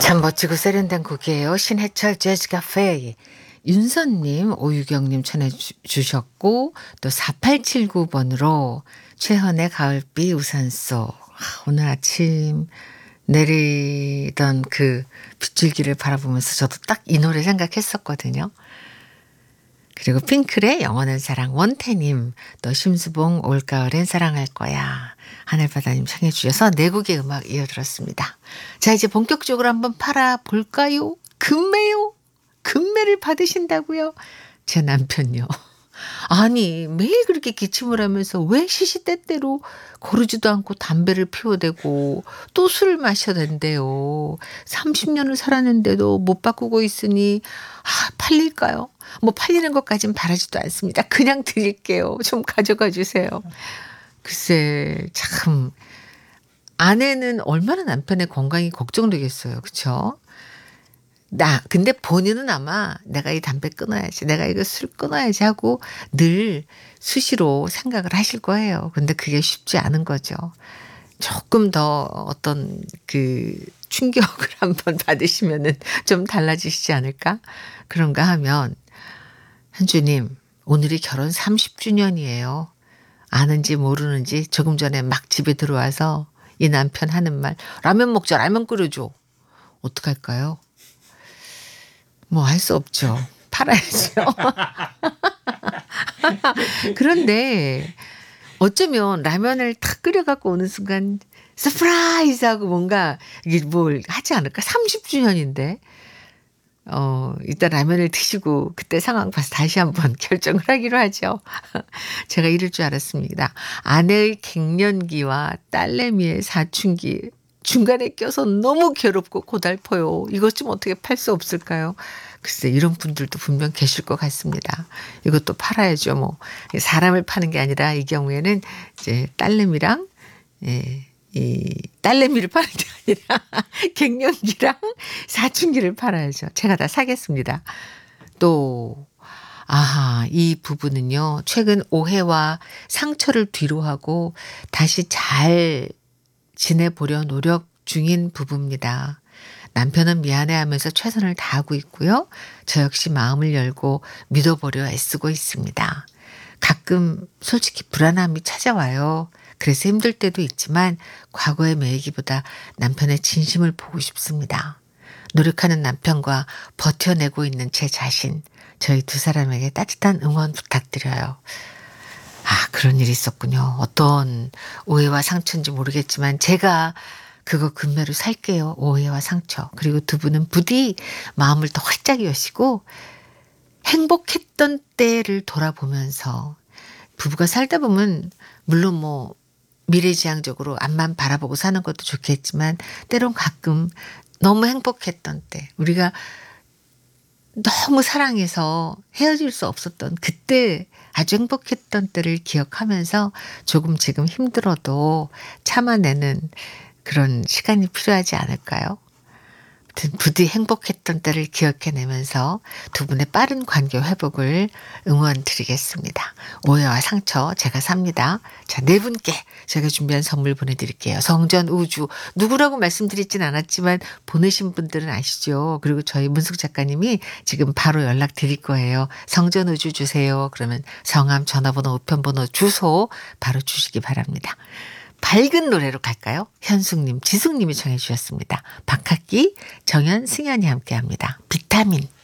참 멋지고 세련된 곡이에요. 신해철 재즈 카페. 윤선님, 오유경님 전해 주셨고 또 4879번으로 최헌의 가을비 우산 속. 오늘 아침 내리던 그 빗줄기를 바라보면서 저도 딱 이 노래 생각했었거든요. 그리고 핑클의 영원한 사랑, 원태님, 또 심수봉 올가을엔 사랑할 거야, 하늘바다님 청해 주셔서 네 곡의 음악 이어들었습니다. 자, 이제 본격적으로 한번 팔아볼까요? 금매요? 금매를 받으신다고요? 제 남편요. 아니, 매일 그렇게 기침을 하면서 왜 시시때때로 고르지도 않고 담배를 피워대고 또 술을 마셔댄대요. 30년을 살았는데도 못 바꾸고 있으니 팔릴까요? 뭐 팔리는 것까진 바라지도 않습니다. 그냥 드릴게요. 좀 가져가 주세요. 글쎄, 참 아내는 얼마나 남편의 건강이 걱정되겠어요. 그렇죠? 근데 본인은 아마 내가 이 담배 끊어야지, 내가 이거 술 끊어야지 하고 늘 수시로 생각을 하실 거예요. 근데 그게 쉽지 않은 거죠. 조금 더 어떤 그 충격을 한번 받으시면은 좀 달라지시지 않을까? 그런가 하면, 현주님, 오늘이 결혼 30주년이에요. 아는지 모르는지 조금 전에 막 집에 들어와서 이 남편 하는 말, 라면 먹자, 라면 끓여줘. 어떡할까요? 뭐 할 수 없죠. 팔아야죠. 그런데 어쩌면 라면을 탁 끓여갖고 오는 순간 서프라이즈하고 뭔가 이게 뭘 하지 않을까? 30주년인데. 일단 라면을 드시고 그때 상황 봐서 다시 한번 결정을 하기로 하죠. 제가 이럴 줄 알았습니다. 아내의 갱년기와 딸내미의 사춘기 중간에 껴서 너무 괴롭고 고달퍼요. 이것 좀 어떻게 팔 수 없을까요? 글쎄, 이런 분들도 분명 계실 것 같습니다. 이것도 팔아야죠. 뭐 사람을 파는 게 아니라 이 경우에는 이제 딸내미랑, 이 딸내미를 파는 게 아니라 갱년기랑 사춘기를 팔아야죠. 제가 다 사겠습니다. 또 이 부부는요, 최근 오해와 상처를 뒤로하고 다시 잘 지내보려 노력 중인 부부입니다. 남편은 미안해하면서 최선을 다하고 있고요. 저 역시 마음을 열고 믿어보려 애쓰고 있습니다. 가끔 솔직히 불안함이 찾아와요. 그래서 힘들 때도 있지만 과거에 매이기보다 남편의 진심을 보고 싶습니다. 노력하는 남편과 버텨내고 있는 제 자신, 저희 두 사람에게 따뜻한 응원 부탁드려요. 그런 일이 있었군요. 어떤 오해와 상처인지 모르겠지만 제가 그거 금매로 살게요. 오해와 상처. 그리고 두 분은 부디 마음을 더 활짝 여시고 행복했던 때를 돌아보면서, 부부가 살다 보면 물론 뭐 미래지향적으로 앞만 바라보고 사는 것도 좋겠지만 때론 가끔 너무 행복했던 때, 우리가 너무 사랑해서 헤어질 수 없었던 그때 아주 행복했던 때를 기억하면서 조금 지금 힘들어도 참아내는 그런 시간이 필요하지 않을까요? 부디 행복했던 때를 기억해내면서 두 분의 빠른 관계 회복을 응원드리겠습니다. 오해와 상처 제가 삽니다. 자, 네 분께 제가 준비한 선물 보내드릴게요. 성전 우주, 누구라고 말씀드리진 않았지만 보내신 분들은 아시죠? 그리고 저희 문숙 작가님이 지금 바로 연락 드릴 거예요. 성전 우주 주세요. 그러면 성함, 전화번호, 우편번호, 주소 바로 주시기 바랍니다. 밝은 노래로 갈까요? 현숙님, 지숙님이 청해 주셨습니다. 박학기, 정연, 승연이 함께합니다. 비타민.